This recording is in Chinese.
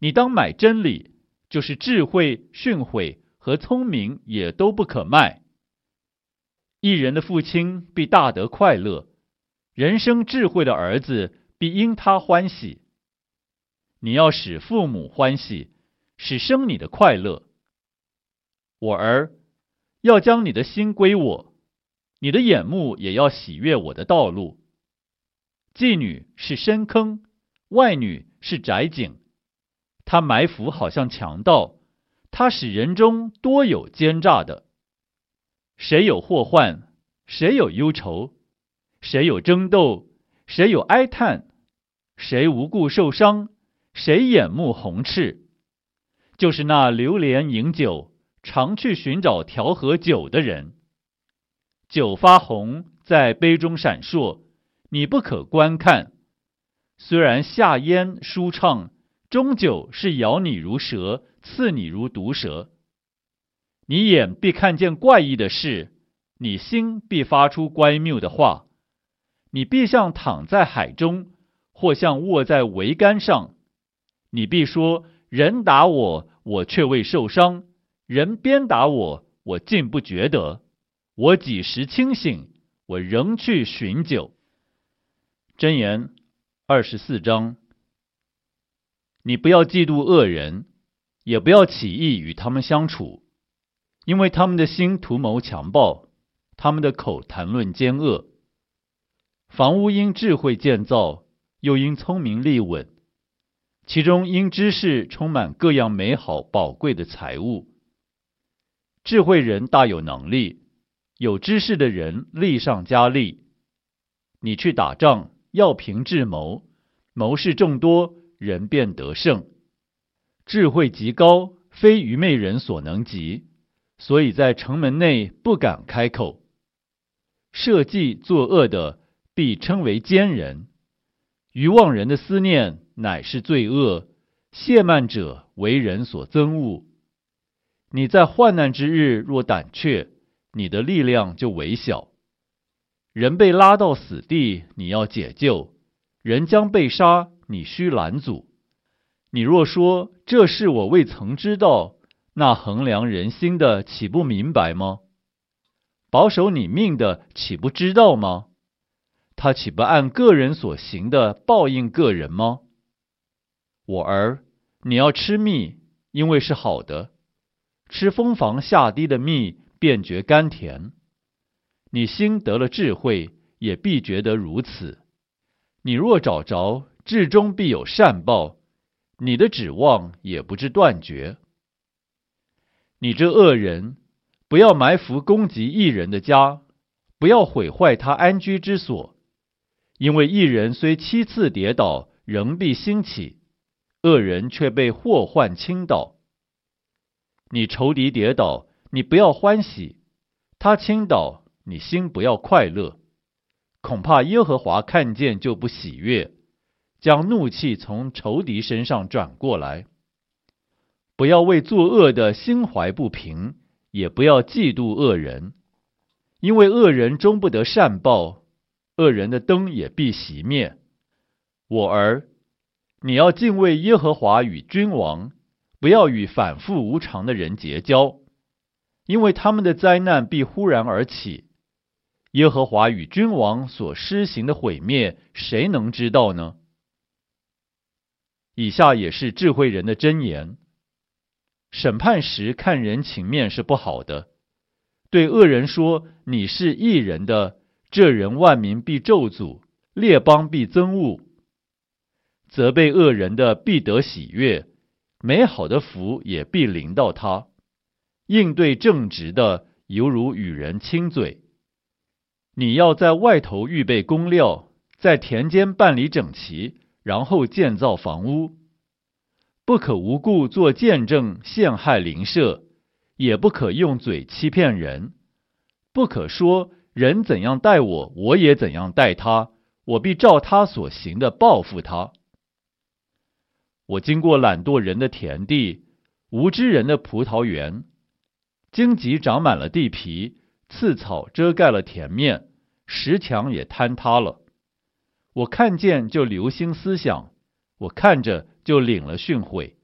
你当买真理，就是智慧、训诲和聪明也都不可卖。义人的父亲必大得快乐，人生智慧的儿子必因他欢喜。你要使父母欢喜，使生你的快乐。我儿，要将你的心归我，你的眼目也要喜悦我的道路。妓女是深坑，外女是窄井，她埋伏好像强盗，她使人中多有奸诈的。谁有祸患，谁有忧愁，谁有争斗，谁有哀叹，谁无故受伤，谁眼目红赤，就是那流连饮酒，常去寻找调和酒的人。酒发红，在杯中闪烁，你不可观看。虽然下咽舒畅，终究是咬你如蛇，刺你如毒蛇。你眼必看见怪异的事，你心必发出乖谬的话。你必像躺在海中，或像卧在桅杆上。你必说，人打我，我却未受伤；人鞭打我，我竟不觉得。我几时清醒，我仍去寻酒。箴言24章。你不要嫉妒恶人，也不要起意与他们相处，因为他们的心图谋强暴，他们的口谈论奸恶。房屋因智慧建造，又因聪明立稳，其中因知识充满各样美好宝贵的财物。智慧人大有能力，有知识的人力上加力。你去打仗，要凭智谋，谋士众多，人便得胜。智慧极高，非愚昧人所能及，所以在城门内不敢开口。设计作恶的，必称为奸人；愚妄人的思念乃是罪恶，亵慢者为人所憎恶。你在患难之日若胆怯，你的力量就微小。人被拉到死地，你要解救；人将被杀，你须拦阻。你若说，这事我未曾知道，那衡量人心的岂不明白吗？保守你命的岂不知道吗？他岂不按个人所行的报应个人吗？我儿，你要吃蜜，因为是好的；吃蜂房下滴的蜜，便觉甘甜。你心得了智慧，也必觉得如此。你若找着，至终必有善报，你的指望也不致断绝。你这恶人，不要埋伏攻击义人的家，不要毁坏他安居之所，因为义人虽7次跌倒，仍必兴起，恶人却被祸患倾倒。你仇敌跌倒，你不要欢喜；他倾倒，你心不要快乐。恐怕耶和华看见就不喜悦，将怒气从仇敌身上转过来。不要为作恶的心怀不平，也不要嫉妒恶人，因为恶人终不得善报，恶人的灯也必熄灭。我儿，你要敬畏耶和华与君王，不要与反复无常的人结交，因为他们的灾难必忽然而起。耶和华与君王所施行的毁灭，谁能知道呢？以下也是智慧人的箴言。审判时看人情面是不好的，对恶人说你是义人的，这人万民必咒诅，列邦必憎恶。责备恶人的必得喜悦，美好的福也必临到他。应对正直的，犹如与人亲嘴。你要在外头预备工料，在田间办理整齐，然后建造房屋。不可无故做见证陷害邻舍，也不可用嘴欺骗人。不可说人怎样待我，我也怎样待他，我必照他所行的报复他。我经过懒惰人的田地，无知人的葡萄园，荆棘长满了地皮，刺草遮盖了田面，石墙也坍塌了。我看见就留心思想，我看着就领了训诲。